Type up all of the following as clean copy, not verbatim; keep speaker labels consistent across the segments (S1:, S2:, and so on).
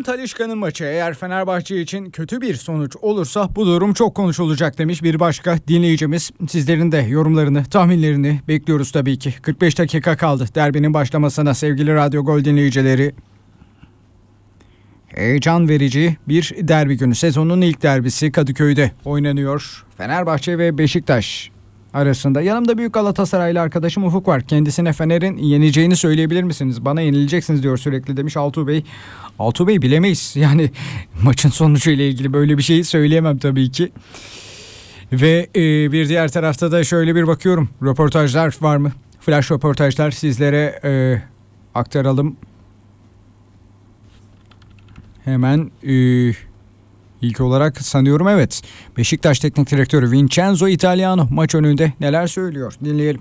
S1: Talisca'nın maçı eğer Fenerbahçe için kötü bir sonuç olursa bu durum çok konuşulacak demiş bir başka dinleyicimiz. Sizlerin de yorumlarını, tahminlerini bekliyoruz tabii ki. 45 dakika kaldı derbinin başlamasına sevgili Radyo Gol dinleyicileri. Heyecan verici bir derbi günü. Sezonun ilk derbisi Kadıköy'de oynanıyor. Fenerbahçe ve Beşiktaş arasında. Yanımda büyük Galatasaraylı arkadaşım Ufuk var. Kendisine Fener'in yeneceğini söyleyebilir misiniz? Bana yenileceksiniz diyor sürekli demiş Altuğ Bey. Altuğ Bey bilemeyiz. Yani maçın sonucu ile ilgili böyle bir şey söyleyemem tabii ki. Ve bir diğer tarafta da şöyle bir bakıyorum. Röportajlar var mı? Flash röportajlar sizlere aktaralım. Hemen ilk olarak sanıyorum evet. Beşiktaş Teknik Direktörü Vincenzo Italiano maç önünde neler söylüyor? Dinleyelim.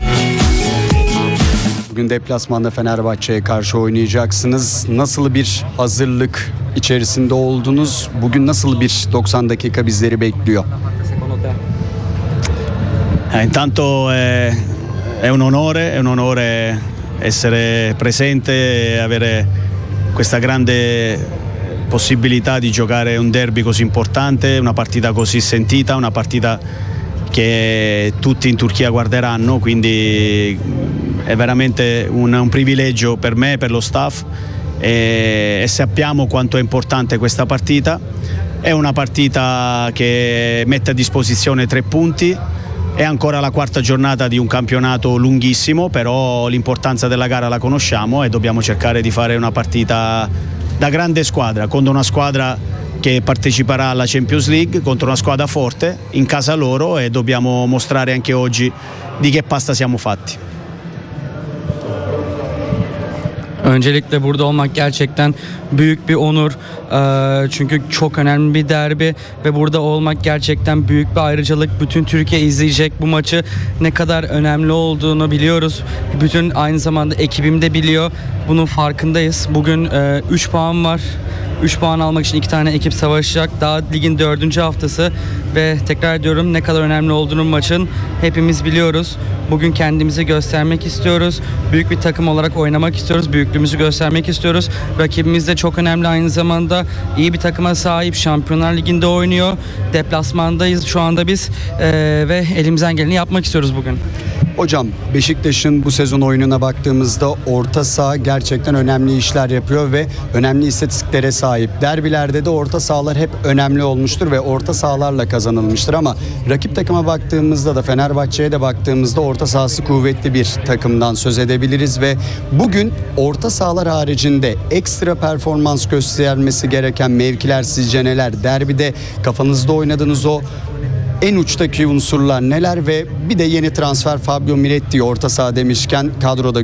S2: Bugün deplasmanda Fenerbahçe'ye karşı oynayacaksınız. Nasıl bir hazırlık içerisinde oldunuz? Bugün nasıl bir 90 dakika bizleri bekliyor?
S3: Intanto è un onore essere presente e avere questa grande possibilità di giocare un derby così importante, una partita così sentita, una partita che tutti in Turchia guarderanno, quindi è veramente un privilegio per me e per lo staff e sappiamo quanto è importante questa partita. È una partita che mette a disposizione 3 punti. È ancora la quarta giornata di un campionato lunghissimo, però l'importanza della gara la conosciamo e dobbiamo cercare di fare una partita da grande squadra, contro una squadra che parteciperà alla Champions League, contro una squadra forte in casa loro e dobbiamo mostrare anche oggi di che pasta siamo fatti.
S4: Öncelikle burada olmak gerçekten büyük bir onur. Çünkü çok önemli bir derbi ve burada olmak gerçekten büyük bir ayrıcalık. Bütün Türkiye izleyecek bu maçı, ne kadar önemli olduğunu biliyoruz. Bütün aynı zamanda ekibim de biliyor. Bunun farkındayız. Bugün 3 puan var. 3 puan almak için 2 tane ekip savaşacak. Daha ligin 4. haftası ve tekrar ediyorum ne kadar önemli olduğunu maçın hepimiz biliyoruz. Bugün kendimizi göstermek istiyoruz. Büyük bir takım olarak oynamak istiyoruz. Büyüklüğümüzü göstermek istiyoruz. Rakibimiz de çok önemli, aynı zamanda iyi bir takıma sahip. Şampiyonlar Ligi'nde oynuyor. Deplasmandayız şu anda biz ve elimizden geleni yapmak istiyoruz bugün.
S2: Hocam, Beşiktaş'ın bu sezon oyununa baktığımızda orta saha gerçekten önemli işler yapıyor ve önemli istatistiklere sahip. Derbilerde de orta sahalar hep önemli olmuştur ve orta sahalarla kazanılmıştır ama rakip takıma baktığımızda da Fenerbahçe'ye de baktığımızda orta sahası kuvvetli bir takımdan söz edebiliriz ve bugün orta sahalar haricinde ekstra performans göstermesi gereken mevkiler sizce neler? Derbide kafanızda oynadığınız o en uçtaki unsurlar neler ve bir de yeni transfer Fabio Miretti orta saha demişken kadroda